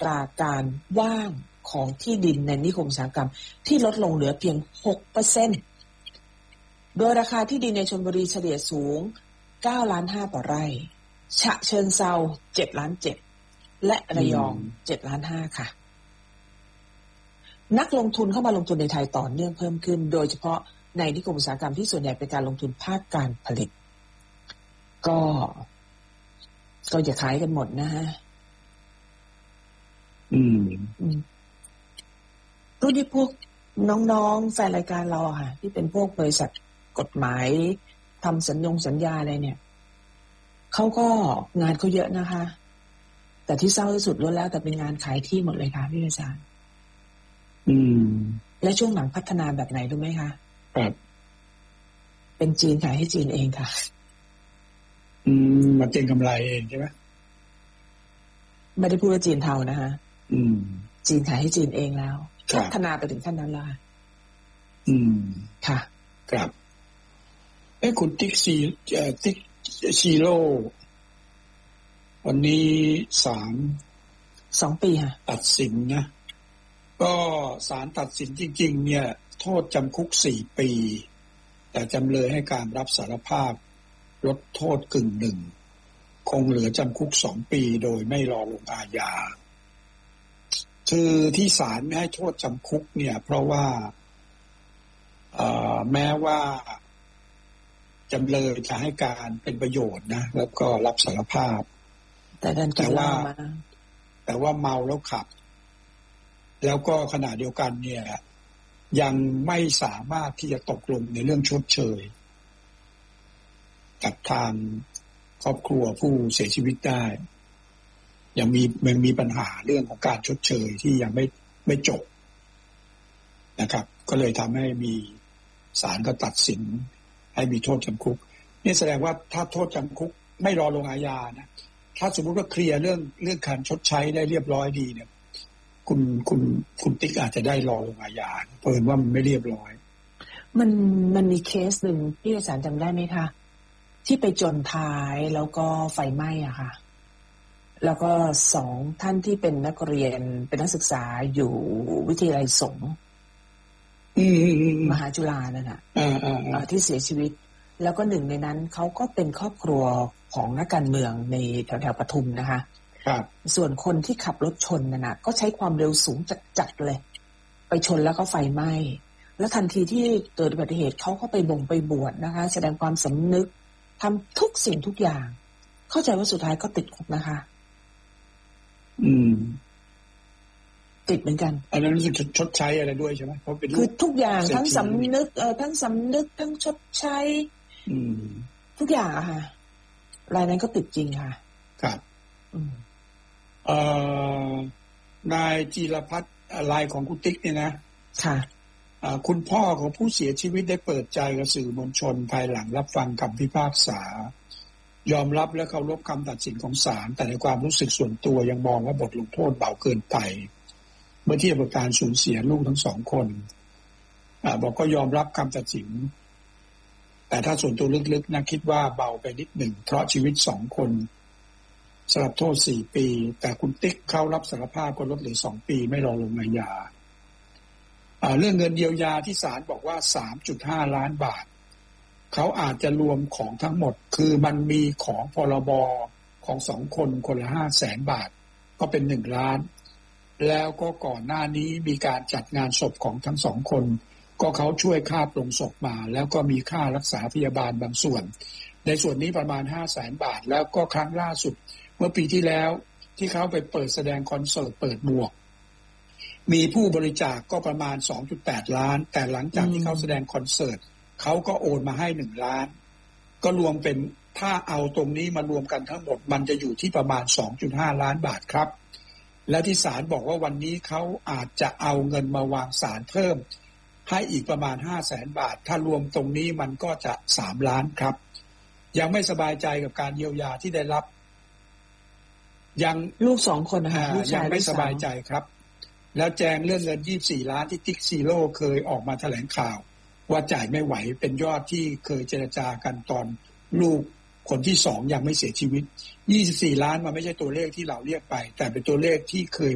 ตราการว่างของที่ดินในนิคมอุตสาหกรรมที่ลดลงเหลือเพียง 6% โดยราคาที่ดินในชลบุรีเฉลี่ยสูง 9.5 ล้านต่อไร่ฉะเชิงเทรา 7.7 ล้านและระยอง 7.5 ล้านค่ะนักลงทุนเข้ามาลงทุนในไทยต่อเนื่องเพิ่มขึ้นโดยเฉพาะในนิคมอุตสาหกรรมที่ส่วนใหญ่เป็นการลงทุนภาคการผลิตก็อย่าขายกันหมดนะฮะรุ่นที่พวกน้องๆแฟนรายการเราค่ะที่เป็นพวกบริษัทกฎหมายทำสัญญาอะไรเนี่ยเขาก็งานเขาเยอะนะคะแต่ที่เศร้าที่สุดล้วนแล้วแต่เป็นงานขายที่หมดเลยค่ะพี่อาจารย์และช่วงหลังพัฒนาแบบไหนรู้ไหมคะครับเป็นจีนขายให้จีนเองค่ะมาเก็งกำไรเองใช่ไหมไม่ได้พูดว่าจีนเทานะคะจีนขายให้จีนเองแล้วพัฒนาไปถึงขั้นนั้นแล้วค่ะครับคุณติ๊กซีโร่วันนี้ 2 ปีค่ะตัดสินนะก็ศาลตัดสินจริงๆเนี่ยโทษจำคุก4 ปีแต่จำเลยให้การรับสารภาพลดโทษ1/2คงเหลือจำคุก2 ปีโดยไม่รอลงอาญาคือที่ศาลไม่ให้โทษจำคุกเนี่ยเพราะว่าแม้ว่าจำเลยจะให้การเป็นประโยชน์นะแล้วก็รับสารภาพแต่ว่าเมาแล้วขับแล้วก็ขณะเดียวกันเนี่ยยังไม่สามารถที่จะตกลงในเรื่องชดเชยกับทางครอบครัวผู้เสียชีวิตได้ยังมีปัญหาเรื่องของการชดเชยที่ยังไม่จบนะครับก็เลยทำให้มีศาลก็ตัดสินให้มีโทษจำคุกนี่แสดงว่าถ้าโทษจำคุกไม่รอลงอาญานะถ้าสมมุติว่าเคลียร์เรื่องการชดใช้ได้เรียบร้อยดีเนี่ยคุณติ๊กอาจจะได้รอลงอาญาเพราะเห็นว่ามันไม่เรียบร้อยมันมีเคสหนึ่งที่อาจารย์จำได้ไหมคะที่ไปจนท้ายแล้วก็ไฟไหม้อะค่ะแล้วก็2 ท่านที่เป็นนักเรียนเป็นนักศึกษาอยู่วิทยาลัยสงฆ์มหาจุฬานั่นน่ะที่เสียชีวิตแล้วก็หนึ่งในนั้นเขาก็เป็นครอบครัวของนักการเมืองในแถวปทุมนะคะส่วนคนที่ขับรถชนนั่นน่ะก็ใช้ความเร็วสูงจัดเลยไปชนแล้วก็ไฟไหม้แล้วทันทีที่เกิดอุบัติเหตุเขาก็ไปบวชนะคะแสดงความสำนึกทำทุกสิ่งทุกอย่างเข้าใจว่าสุดท้ายก็ติดคุกนะคะติดเหมือนกันอันนั้นรู้สึกชดใช้อะไรด้วยใช่ไหมเพราะเป็นคือทุกอย่างทั้งสำนึกทั้งสำนึกทั้งชดใช้ทุกอย่างอะค่ะรายนั้นก็ติดจริงค่ะครับนายจีรพัฒน์ลายของคุณติ๊กเนี่ยนะค่ะคุณพ่อของผู้เสียชีวิตได้เปิดใจกับสื่อมวลชนภายหลังรับฟังคำพิพากษายอมรับและเคารพคำตัดสินของศาลแต่ในความรู้สึกส่วนตัวยังมองว่าบทลงโทษเบาเกินไปเมื่อเทียบกับการสูญเสียลูกทั้ง2 คนบอกก็ยอมรับคำตัดสินแต่ถ้าส่วนตัวลึกๆนะคิดว่าเบาไปนิดหนึ่งเพราะชีวิต2 คนสำหรับโทษ4 ปีแต่คุณติ๊กเขารับสารภาพก็ลดเหลือ2 ปีไม่รอลงอาญาเรื่องเงินเยียวยาที่ศาลบอกว่า 3.5 ล้านบาทเขาอาจจะรวมของทั้งหมดคือมันมีของพรบของ2 คนคนละ500,000 บาทก็เป็น1 ล้านแล้วก็ก่อนหน้านี้มีการจัดงานศพของทั้ง2 คนก็เขาช่วยค่าปลงศพมาแล้วก็มีค่ารักษาพยาบาลบางส่วนในส่วนนี้ประมาณ 500,000 บาทแล้วก็ครั้งล่าสุดเมื่อปีที่แล้วที่เขาไปเปิดแสดงคอนเสิร์ตเปิดหมวกมีผู้บริจาคก็ประมาณ 2.8 ล้านแต่หลังจากที่เขาแสดงคอนเสิร์ตเขาก็โอนมาให้1 ล้านก็รวมเป็นถ้าเอาตรงนี้มารวมกันทั้งหมดมันจะอยู่ที่ประมาณ 2.5 ล้านบาทครับและที่ศาลบอกว่าวันนี้เขาอาจจะเอาเงินมาวางศาลเพิ่มให้อีกประมาณ 500,000 บาทถ้ารวมตรงนี้มันก็จะ3 ล้านครับยังไม่สบายใจกับการเยียวยาที่ได้รับยังลูก2 คนนะคะยังไม่สบายใจครับแล้วแจงเรื่องเงิน24 ล้านที่ติ๊กซีโร่เคยออกมาแถลงข่าวว่าจ่ายไม่ไหวเป็นยอดที่เคยเจรจากันตอนลูกคนที่2ยังไม่เสียชีวิต24 ล้านมันไม่ใช่ตัวเลขที่เราเรียกไปแต่เป็นตัวเลขที่เคย